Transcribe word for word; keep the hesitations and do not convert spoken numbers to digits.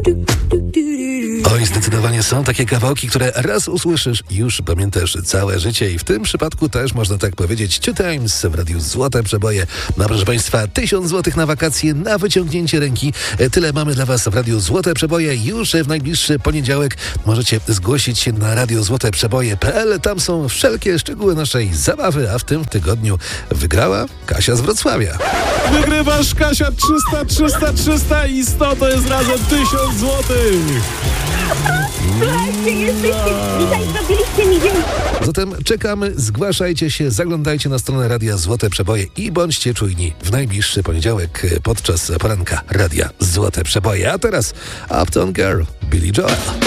Oj, zdecydowanie są takie kawałki, które raz usłyszysz i już pamiętasz całe życie i w tym przypadku też można tak powiedzieć Two Times w Radiu Złote Przeboje. No proszę Państwa, tysiąc złotych na wakacje, na wyciągnięcie ręki. Tyle mamy dla Was w Radiu Złote Przeboje. Już w najbliższy poniedziałek możecie zgłosić się na radio złote przeboje kropka p l. Tam są wszelkie szczegóły naszej zabawy, a w tym tygodniu wygrała Kasia z Wrocławia. Wygrywasz, Kasia, trzysta, trzysta, trzysta i sto to jest razem tysiąc złotych. Słuchajcie, jesteście, dzisiaj zrobiliście mi dzień. Zatem czekamy, zgłaszajcie się, zaglądajcie na stronę Radia Złote Przeboje i bądźcie czujni w najbliższy poniedziałek podczas poranka Radia Złote Przeboje. A teraz Uptown Girl, Billy Joel.